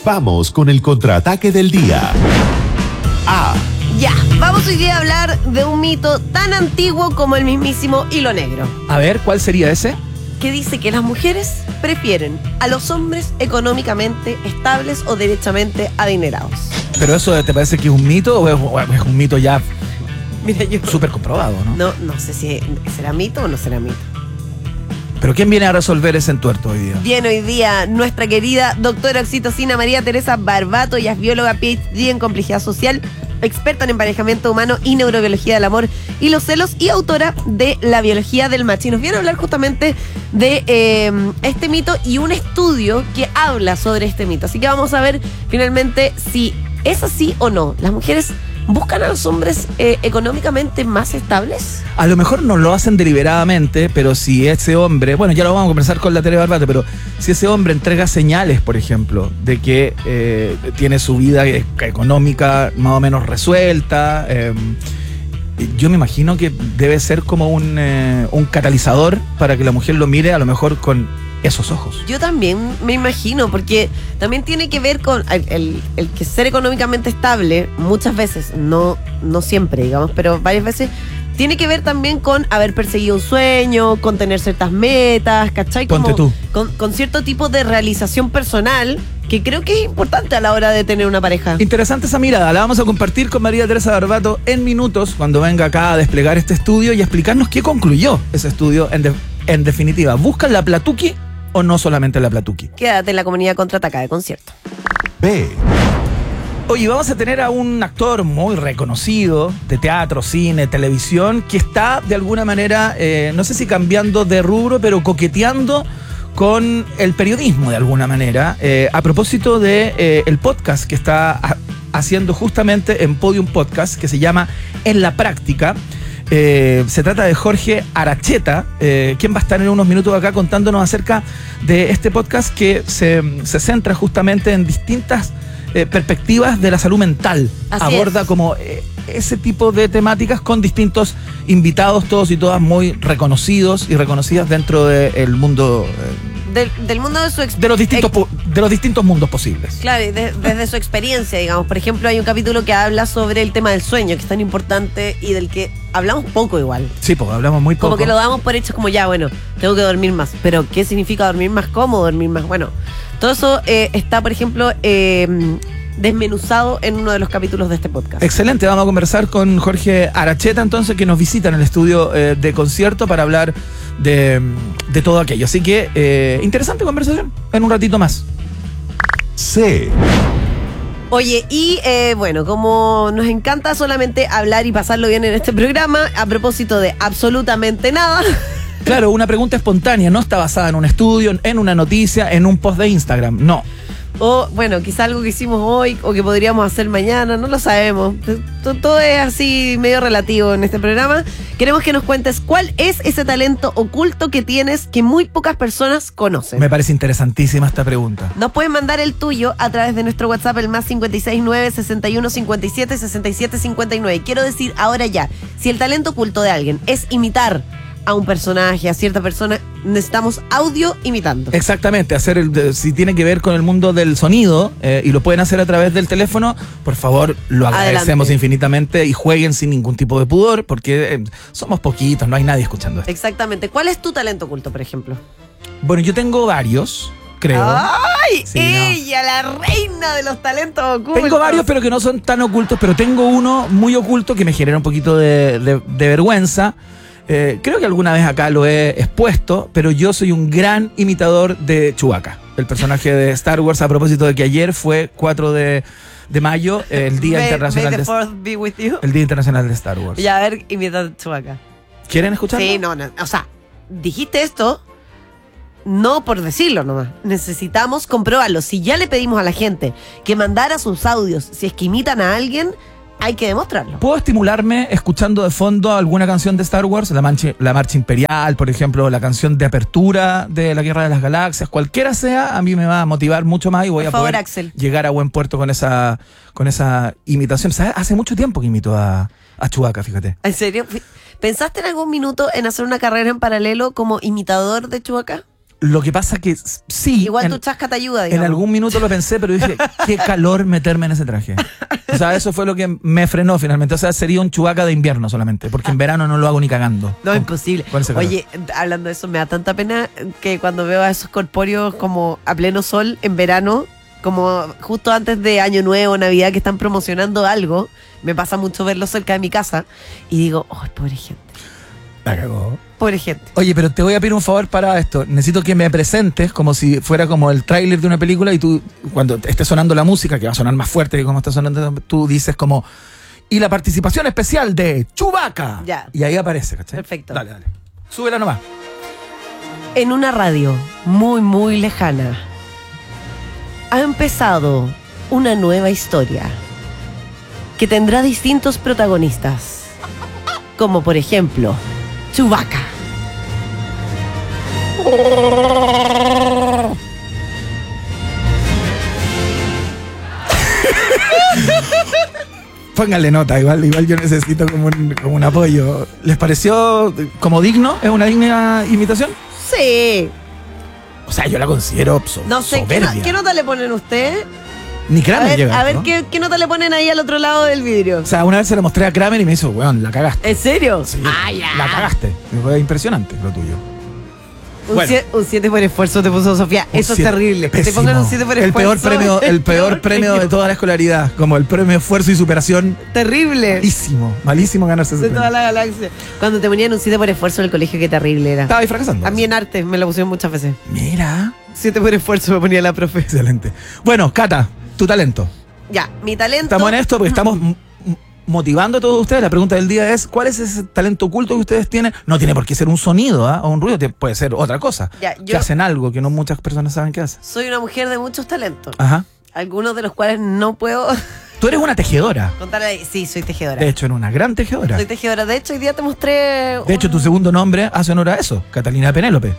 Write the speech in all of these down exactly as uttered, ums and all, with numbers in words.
Vamos con el contraataque del día. A. Ya, vamos hoy día a hablar de un mito tan antiguo como el mismísimo hilo negro. A ver, ¿cuál sería ese? Que dice que las mujeres prefieren a los hombres económicamente estables o derechamente adinerados. ¿Pero eso te parece que es un mito o es, o es un mito ya Mira, yo súper comprobado, no? no, no sé si será mito o no será mito. ¿Pero quién viene a resolver ese entuerto hoy día? Bien, hoy día nuestra querida doctora oxitocina María Teresa Barbato, ella es bióloga P H D en complejidad social, experta en emparejamiento humano y neurobiología del amor y los celos y autora de La biología del macho. Y nos viene a hablar justamente de eh, este mito y un estudio que habla sobre este mito. Así que vamos a ver finalmente si es así o no. ¿Las mujeres buscan a los hombres eh, económicamente más estables? A lo mejor no lo hacen deliberadamente, pero si ese hombre, bueno, ya lo vamos a conversar con la Tere Barbato, pero si ese hombre entrega señales, por ejemplo, de que eh, tiene su vida económica más o menos resuelta, eh, yo me imagino que debe ser como un, eh, un catalizador para que la mujer lo mire a lo mejor con esos ojos. Yo también me imagino, porque también tiene que ver con el, el, el que ser económicamente estable, muchas veces, no, no siempre, digamos, pero varias veces, tiene que ver también con haber perseguido un sueño, con tener ciertas metas, ¿cachai? Como Ponte tú. Con, con cierto tipo de realización personal, que creo que es importante a la hora de tener una pareja. Interesante esa mirada, la vamos a compartir con María Teresa Barbato en minutos, cuando venga acá a desplegar este estudio y a explicarnos qué concluyó ese estudio en, de, en definitiva. ¿Buscan la platuqui o no solamente la platuqui? Quédate en la comunidad Contraataca de Concierto. B. Oye, vamos a tener a un actor muy reconocido de teatro, cine, televisión, que está de alguna manera, eh, no sé si cambiando de rubro, pero coqueteando con el periodismo de alguna manera, eh, a propósito de eh, el podcast que está a- haciendo justamente en Podium Podcast, que se llama En la Práctica. Eh, se trata de Jorge Aracheta, eh, quien va a estar en unos minutos acá contándonos acerca de este podcast que se, se centra justamente en distintas eh, perspectivas de la salud mental. Así Aborda es. como eh, ese tipo de temáticas con distintos invitados, todos y todas muy reconocidos y reconocidas dentro del mundo, eh, Del, del mundo de su de, los distintos, experiencia. pu- de los distintos mundos posibles. Claro, y de- desde su experiencia, digamos. Por ejemplo, hay un capítulo que habla sobre el tema del sueño, que es tan importante y del que hablamos poco igual. Sí, pues hablamos muy poco. Como que lo damos por hecho, como ya, bueno, tengo que dormir más. Pero, ¿qué significa dormir más? ¿Cómo dormir más? Bueno, todo eso eh, está, por ejemplo, eh, desmenuzado en uno de los capítulos de este podcast. Excelente, vamos a conversar con Jorge Aracheta entonces, que nos visita en el estudio eh, de concierto para hablar de, de todo aquello. Así que, eh, interesante conversación en un ratito más. C. Oye, y eh, bueno, como nos encanta solamente hablar y pasarlo bien en este programa, a propósito de absolutamente nada, Claro, una pregunta espontánea, no está basada en un estudio, en una noticia, en un post de Instagram, no. o bueno, quizá algo que hicimos hoy o que podríamos hacer mañana, no lo sabemos. T- Todo es así medio relativo en este programa. Queremos que nos cuentes cuál es ese talento oculto que tienes que muy pocas personas conocen. Me parece interesantísima esta pregunta. Nos pueden mandar el tuyo a través de nuestro WhatsApp, el más cinco seis nueve, sesenta y uno cincuenta y siete, sesenta y siete cincuenta y nueve. Quiero decir ahora ya, si el talento oculto de alguien es imitar a un personaje, a cierta persona, necesitamos audio imitando. Exactamente, hacer el, de- si tiene que ver con el mundo del sonido eh, y lo pueden hacer a través del teléfono, por favor, lo agradecemos Adelante. infinitamente y jueguen sin ningún tipo de pudor porque eh, somos poquitos, no hay nadie escuchando esto. Exactamente. ¿Cuál es tu talento oculto, por ejemplo? Bueno, yo tengo varios, creo. ¡Ay! Sí, no. ella, la reina de los talentos ocultos. Tengo varios, pero que no son tan ocultos, pero tengo uno muy oculto que me genera un poquito de, de- de vergüenza. Eh, creo que alguna vez acá lo he expuesto, pero yo soy un gran imitador de Chewbacca, el personaje de Star Wars, a propósito de que ayer fue cuatro de mayo, el Día May- Internacional May the de fourth be with you. el Día Internacional de Star Wars. Ya, a ver, imita tú acá. ¿Quieren escucharlo? Sí, no, no. O sea, dijiste esto no por decirlo nomás. Necesitamos comprobarlo. Si ya le pedimos a la gente que mandara sus audios, si es que imitan a alguien, hay que demostrarlo. ¿Puedo estimularme escuchando de fondo alguna canción de Star Wars? La, mancha, la Marcha Imperial, por ejemplo, la canción de apertura de la Guerra de las Galaxias, cualquiera sea, a mí me va a motivar mucho más y voy Por a favor, poder Axel. llegar a buen puerto con esa, con esa imitación. ¿Sabes? Hace mucho tiempo que imito a, a Chewbacca, fíjate. ¿En serio? ¿Pensaste en algún minuto en hacer una carrera en paralelo como imitador de Chewbacca? Lo que pasa que sí. Igual en, tu chasca te ayuda, en digamos. algún minuto lo pensé, pero dije, qué calor meterme en ese traje. O sea, eso fue lo que me frenó finalmente. O sea, sería un Chewbacca de invierno solamente, porque en verano no lo hago ni cagando. No, imposible. con ese calor. Oye, hablando de eso, me da tanta pena que cuando veo a esos corpóreos como a pleno sol en verano, como justo antes de Año Nuevo, Navidad, que están promocionando algo, me pasa mucho verlos cerca de mi casa y digo, oh, pobre gente, La cagó. pobre gente. Oye, pero te voy a pedir un favor para esto. Necesito que me presentes como si fuera como el tráiler de una película y tú, cuando esté sonando la música, que va a sonar más fuerte que como está sonando, tú dices como, y la participación especial de Chewbacca. Ya. Y ahí aparece, ¿cachai? Perfecto. Dale, dale. Súbela nomás. En una radio muy, muy lejana, ha empezado una nueva historia que tendrá distintos protagonistas, como por ejemplo, Chewbacca. Pónganle nota, igual, igual yo necesito como un, como un apoyo. ¿Les pareció como digno? ¿Es una digna imitación? Sí. O sea, yo la considero so- No sé, ¿qué, soberbia. no- ¿qué nota le ponen ustedes? Ni A Kramer ver, llega. a ver ¿no? ¿qué, qué nota le ponen ahí al otro lado del vidrio. O sea, una vez se la mostré a Kramer y me hizo, weón, la cagaste. ¿En serio? Sí, Ah, ya. la cagaste. Fue impresionante lo tuyo. Un Bueno. sie- un siete por esfuerzo te puso Sofía. Un Eso siete- es terrible. Que te pésimo. pongan un siete por el esfuerzo. peor premio, el peor premio de toda la escolaridad, como el premio esfuerzo y superación. Terrible. Malísimo, malísimo ganarse ese De toda premio. la galaxia. Cuando te ponían un siete por esfuerzo en el colegio, qué terrible era. Estaba ahí fracasando. A mí en arte me lo pusieron muchas veces. Mira, siete por esfuerzo me ponía la profe. excelente. Bueno, Cata, tu talento. Ya, mi talento. Estamos en esto porque estamos m- m- motivando a todos ustedes. La pregunta del día es, ¿cuál es ese talento oculto que ustedes tienen? No tiene por qué ser un sonido, ¿ah? O un ruido, te- puede ser otra cosa. Ya, Que yo hacen algo que no muchas personas saben qué hacen. soy una mujer de muchos talentos. Ajá. Algunos de los cuales no puedo Tú eres una tejedora. contar ahí. Sí, soy tejedora. De hecho, eres una gran tejedora. Soy tejedora. De hecho, hoy día te mostré. De hecho, un- tu segundo nombre hace honor a eso, Catalina Penélope.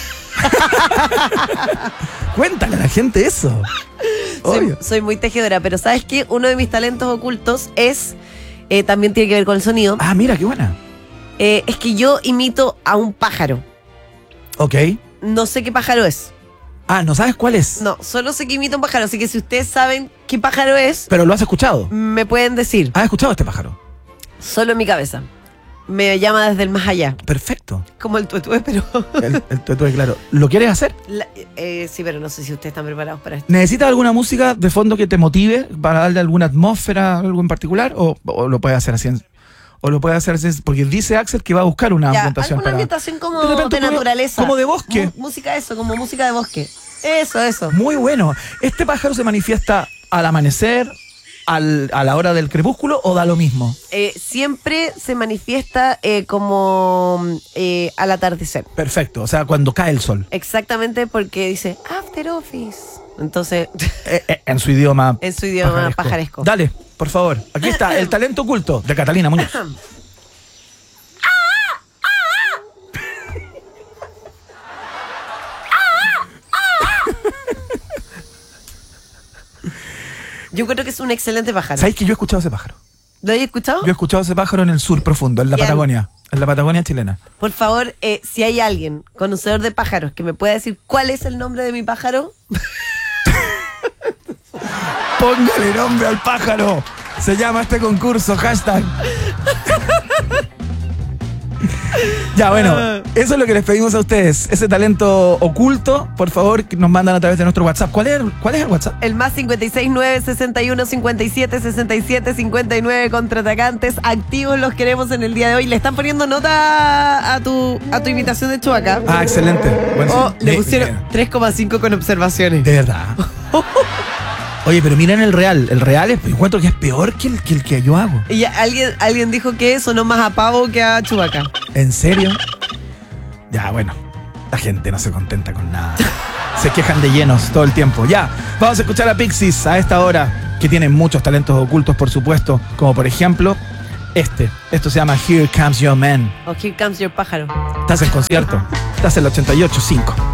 Cuéntale a la gente eso. Soy, Obvio. soy muy tejedora, pero ¿sabes qué? Uno de mis talentos ocultos es. eh, también tiene que ver con el sonido. Ah, mira, qué buena. Eh, es que yo imito a un pájaro. Ok. No sé qué pájaro es. Ah, ¿no sabes cuál es? No, solo sé que imito a un pájaro. Así que si ustedes saben qué pájaro es, Pero lo has escuchado. me pueden decir. ¿Has escuchado a este pájaro? Solo en mi cabeza. Me llama desde el más allá. Perfecto. Como el tuetue, pero. El, el tuetue, claro. ¿Lo quieres hacer? La- eh, sí, pero no sé si ustedes están preparados para esto. ¿Necesitas alguna música de fondo que te motive para darle alguna atmósfera, algo en particular? ¿O, o lo puedes hacer así? en- ¿O lo puedes hacer así? en- Porque dice Axel que va a buscar una Ya, ambientación alguna para... ambientación como De de, repente como- naturaleza. como de bosque. Mu- música eso, como música de bosque. Eso, eso. Muy bueno. ¿Este pájaro se manifiesta al amanecer, al- a la hora del crepúsculo o da lo mismo? Eh, siempre se manifiesta eh, como eh, al atardecer. Perfecto, o sea, cuando cae el sol. Exactamente porque dice After Office. Entonces, Eh, eh, en su idioma en su idioma pajaresco. Dale, por favor. Aquí está el talento oculto de Catalina Muñoz. yo creo que es un excelente pájaro. ¿Sabéis que yo he escuchado ese pájaro? ¿Lo habéis escuchado? Yo he escuchado ese pájaro en el sur profundo, en la Bien. Patagonia. En la Patagonia chilena. Por favor, eh, si hay alguien conocedor de pájaros que me pueda decir cuál es el nombre de mi pájaro, Póngale nombre al pájaro. Se llama este concurso, hashtag. Ya, bueno, eso es lo que les pedimos a ustedes. Ese talento oculto, por favor, que nos mandan a través de nuestro WhatsApp. ¿Cuál es el, cuál es el WhatsApp? el más cincuenta y seis nueve sesenta y uno cincuenta y siete sesenta y siete cincuenta y nueve contraatacantes activos los queremos en el día de hoy. Le están poniendo nota a tu a tu imitación de Chewbacca. Ah, excelente. Bueno, Oh, sí. le De- pusieron tres coma cinco con observaciones. De verdad. Oye, pero miren el real. El real es, encuentro que es peor que el que, el que yo hago. Y ya alguien, alguien dijo que sonó más a pavo que a Chewbacca. ¿En serio? Ya, bueno. La gente no se contenta con nada. Se quejan de llenos todo el tiempo. Ya, vamos a escuchar a Pixies a esta hora, que tienen muchos talentos ocultos, por supuesto, como por ejemplo este. Esto se llama Here Comes Your Man. O Here Comes Your Pájaro. Estás en concierto. Estás en el ochenta y ocho punto cinco.